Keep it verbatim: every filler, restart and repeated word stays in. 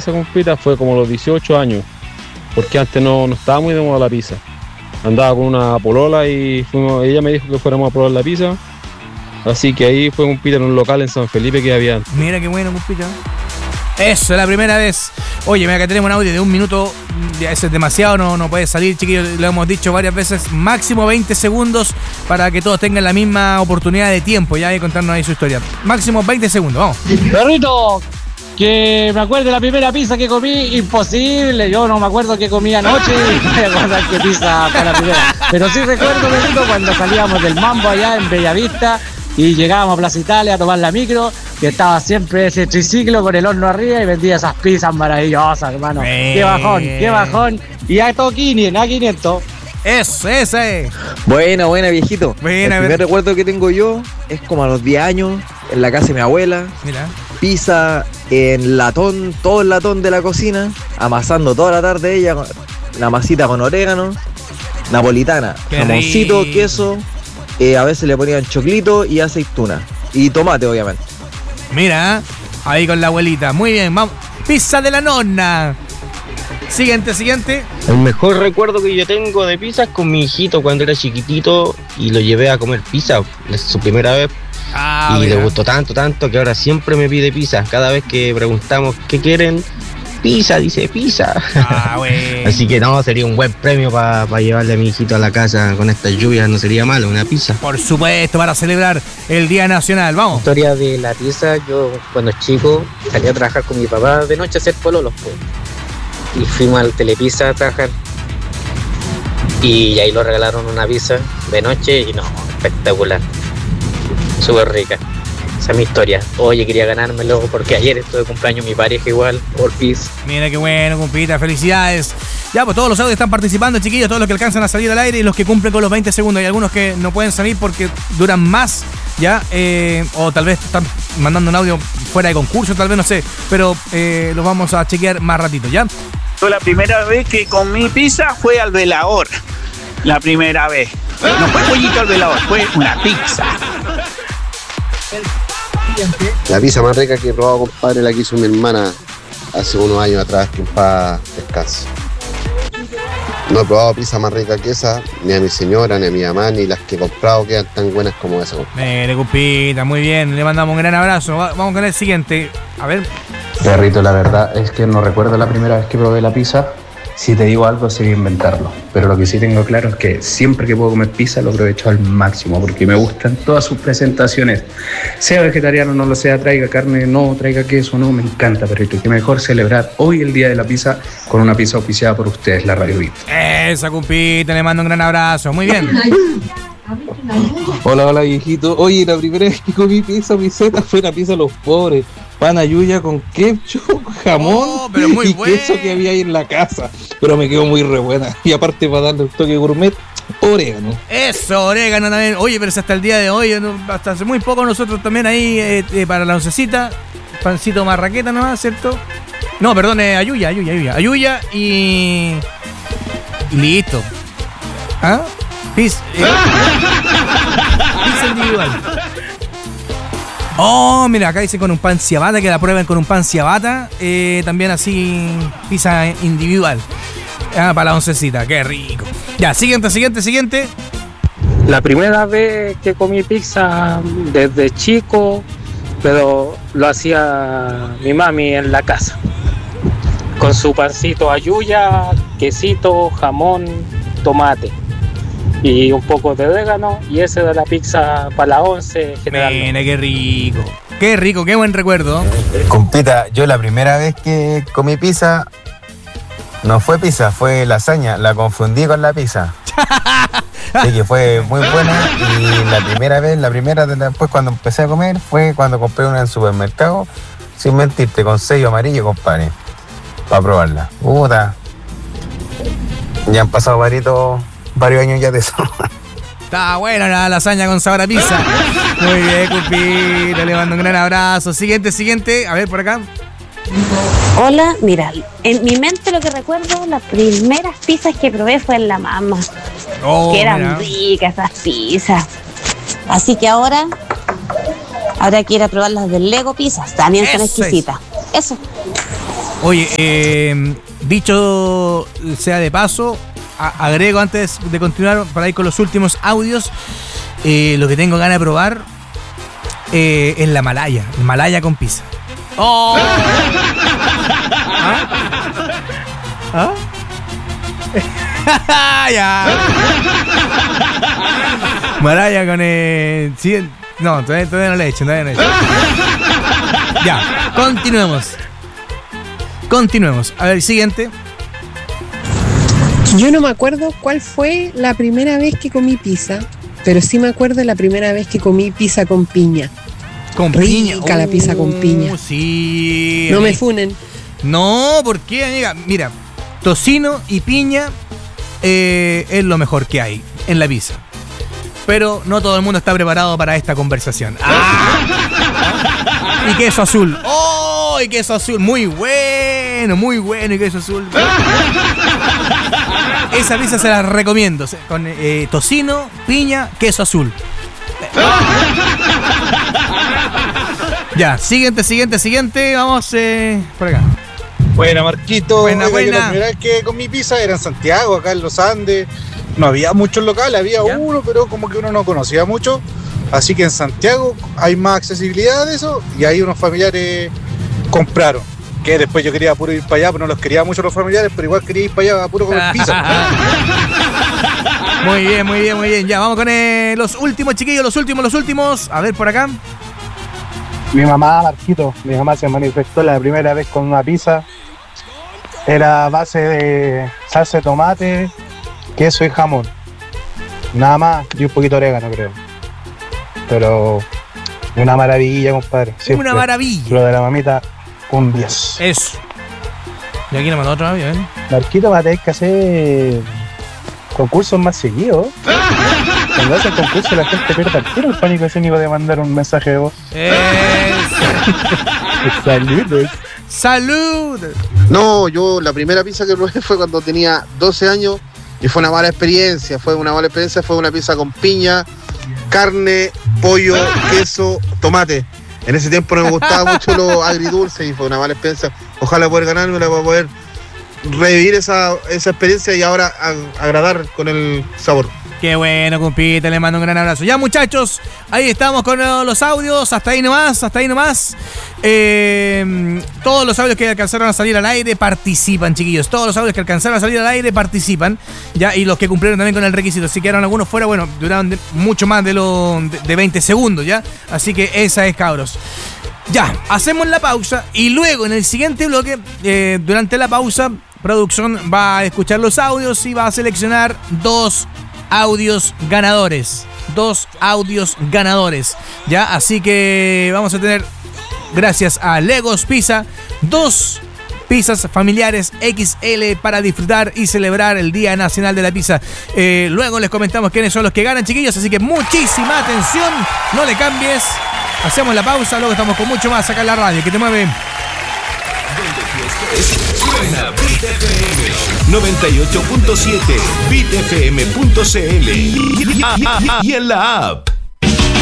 pizza, compita, fue como a los dieciocho años, porque antes no, no estaba muy de moda la pizza. Andaba con una polola y fuimos, ella me dijo que fuéramos a probar la pizza, así que ahí fue, compita, en un local en San Felipe que había antes. Mira qué bueno, compita. Eso, es la primera vez. Oye, mira, acá tenemos un audio de un minuto. Ya ese es demasiado, no, no puede salir, chiquillos. Lo hemos dicho varias veces. Máximo veinte segundos para que todos tengan la misma oportunidad de tiempo. Ya de contarnos ahí su historia. Máximo veinte segundos, vamos. Perrito, que me acuerdo de la primera pizza que comí, imposible. Yo no me acuerdo qué comí anoche y me voy a acordar qué pizza fue la primera. Pero sí recuerdo, perrito, cuando salíamos del Mambo allá en Bellavista y llegábamos a Plaza Italia a tomar la micro, que estaba siempre ese triciclo con el horno arriba y vendía esas pizzas maravillosas, hermano. Eh. Qué bajón, qué bajón. Y a todo quinientos, a quinientos. Eso, ese. Buena, buena, viejito. Buena, el primer recuerdo que tengo yo es como a los diez años, en la casa de mi abuela. Mira. Pizza en latón, todo el latón de la cocina, amasando toda la tarde ella, la masita con orégano, napolitana, Qué jamoncito, rico. queso, eh, a veces le ponían choclito y aceituna. Y tomate, obviamente. Mira, ahí con la abuelita. Muy bien, vamos. Pizza de la nonna. Siguiente, siguiente. El mejor recuerdo que yo tengo de pizza es con mi hijito cuando era chiquitito y lo llevé a comer pizza. Es su primera vez. Ah, y mira. le gustó tanto, tanto que ahora siempre me pide pizza. Cada vez que preguntamos qué quieren, pizza, dice pizza. Ah, bueno. Así que no, sería un buen premio para pa llevarle a mi hijito a la casa con estas lluvias, no sería malo, una pizza. Por supuesto, para celebrar el Día Nacional. Vamos. Historia de la pizza, yo cuando chico salí a trabajar con mi papá de noche a hacer pololos, pues. Y fuimos al Telepizza a trabajar. Y ahí lo regalaron una pizza de noche y no, espectacular. Súper rica. Esa es mi historia. Oye, quería ganármelo porque ayer estuve de cumpleaños mi pareja igual, por pizza. Mira qué bueno, compita, felicidades. Ya, pues todos los audios están participando, chiquillos, todos los que alcanzan a salir al aire y los que cumplen con los veinte segundos. Hay algunos que no pueden salir porque duran más, ya, eh, o tal vez están mandando un audio fuera de concurso, tal vez, no sé, pero eh, los vamos a chequear más ratito, ¿ya? Yo la primera vez que comí pizza fue al velador. La primera vez. No fue pollito al velador, fue una pizza. La pizza más rica que he probado, compadre, la que hizo mi hermana hace unos años atrás, que en paz descanse. No he probado pizza más rica que esa, ni a mi señora, ni a mi mamá, ni las que he comprado quedan tan buenas como esa. Mire, compita, muy bien, le mandamos un gran abrazo. Va- vamos con el siguiente. A ver. Perrito, la verdad es que no recuerdo la primera vez que probé la pizza. Si te digo algo, sería inventarlo. Pero lo que sí tengo claro es que siempre que puedo comer pizza lo aprovecho al máximo, porque me gustan todas sus presentaciones. Sea vegetariano, no lo sea, traiga carne, no, traiga queso, no, me encanta, perrito. Y qué mejor celebrar hoy el Día de la Pizza con una pizza auspiciada por ustedes, la Radio Beat. Esa, compita, le mando un gran abrazo. Muy bien. Hola, hola, viejito. Oye, la primera vez que comí pizza piseta fue la pizza de los pobres. Pana yuya con ketchup, jamón Oh, pero muy y bueno. queso que había ahí en la casa. Pero me quedó muy re buena. Y aparte, para darle un toque gourmet, orégano. Eso, orégano también. Oye, pero es hasta el día de hoy, ¿no? Hasta hace muy poco nosotros también ahí eh, eh, para la oncecita, pancito marraqueta nomás, ¿cierto? No, perdón, eh, ayuya, ayuya, ayuya. Ayuya y... y listo. ¿Ah? Pizza. Eh. Pizza individual. Oh, mira, acá dice con un pan ciabatta, que la prueben con un pan ciabatta. Eh, también así, pizza individual. Ah, para la oncecita, qué rico. Ya, siguiente, siguiente, siguiente. La primera vez que comí pizza desde chico, pero lo hacía mi mami en la casa. Con su pancito ayuya, quesito, jamón, tomate y un poco de orégano, y ese de la pizza para la once generalmente. Mira, qué rico. Qué rico, qué buen recuerdo. Compita, yo la primera vez que comí pizza no fue pizza, fue lasaña. La confundí con la pizza. Así que fue muy buena. Y la primera vez, la primera de la- después cuando empecé a comer fue cuando compré una en el supermercado, sin mentirte, con sello amarillo, compadre, para probarla. Puta. Ya han pasado varios, varios años ya de eso. Está buena la lasaña con sabor a pizza. Muy bien, compita, le mando un gran abrazo. Siguiente, siguiente. A ver, por acá. Hola, mira, en mi mente lo que recuerdo, las primeras pizzas que probé fue en la mamá. Oh, que eran mira. ricas esas pizzas. Así que ahora habrá que ir a probar las del Lego Pizzas. También son Eso es. exquisitas. Eso. Oye, eh, dicho sea de paso, a- agrego antes de continuar para ir con los últimos audios, eh, lo que tengo ganas de probar eh, es la malaya, el malaya con pizza. ¡Oh! ¿Ah? ¿Ah? Ya. Malaya con eh, sí, no, todavía, todavía no le he hecho, todavía no le he hecho. Ya, continuemos. Continuemos. A ver, siguiente. Yo no me acuerdo cuál fue la primera vez que comí pizza, pero sí me acuerdo la primera vez que comí pizza con piña. Con Rica piña. la pizza con piña. Sí. No me funen. No, ¿por qué, amiga? Mira, tocino y piña eh, es lo mejor que hay en la pizza. Pero no todo el mundo está preparado para esta conversación. ¡Ah! Y queso azul. ¡Oh! Y queso azul. Muy bueno, muy bueno y queso azul. Esa pizza se la recomiendo. Con eh, tocino, piña, queso azul. Ya, siguiente, siguiente, siguiente. Vamos eh, por acá. Buena, Marquito. Buena, Oiga, yo buena. La primera vez que comí pizza era en Santiago, acá en los Andes. No había muchos locales, había uno, pero como que uno no conocía mucho. Así que en Santiago hay más accesibilidad de eso y ahí unos familiares compraron. Que después yo quería puro ir para allá, pero no los quería mucho los familiares, pero igual quería ir para allá a puro comer pizza. Muy bien, muy bien, muy bien. Ya, vamos con eh, los últimos, chiquillos, los últimos, los últimos. A ver, por acá. Mi mamá, Marquito, mi mamá se manifestó la primera vez con una pizza. Era a base de salsa de tomate, queso y jamón. Nada más, y un poquito de orégano, creo. Pero una maravilla, compadre. Siempre. Una maravilla. Lo de la mamita, un diez. Eso. Y aquí nos mandó otro audio, ¿eh? Marquito, va a tener que hacer concursos más seguidos. Cuando hace el concurso la gente pierde el tiro, el pánico escénico de mandar un mensaje de voz. Saludos. Salud. No, yo la primera pizza que probé fue cuando tenía doce años y fue una mala experiencia. Fue una mala experiencia, fue una pizza con piña, carne, pollo, queso, tomate. En ese tiempo no me gustaba mucho lo agridulce y fue una mala experiencia. Ojalá poder ganármela para poder revivir esa, esa experiencia y ahora a- agradar con el sabor. Qué bueno, compita, le mando un gran abrazo. Ya, muchachos, ahí estamos con uh, los audios. Hasta ahí nomás, hasta ahí nomás. Eh, todos los audios que alcanzaron a salir al aire participan, chiquillos. Todos los audios que alcanzaron a salir al aire participan. Ya, y los que cumplieron también con el requisito. Si quedaron algunos fuera, bueno, duraron de- mucho más de, lo, de, de veinte segundos, ¿ya? Así que esa es, cabros. Ya, hacemos la pausa y luego en el siguiente bloque, eh, durante la pausa, producción va a escuchar los audios y va a seleccionar dos audios ganadores. Dos audios ganadores. Ya, así que vamos a tener, gracias a Legos Pizza, dos pizzas familiares equis ele para disfrutar y celebrar el Día Nacional de la Pizza. Eh, luego les comentamos quiénes son los que ganan, chiquillos, así que muchísima atención, no le cambies. Hacemos la pausa, luego estamos con mucho más acá en la radio. Que te mueve. Suena Beat F M noventa y ocho punto siete, beat f m punto c l y, y- y- y en la app.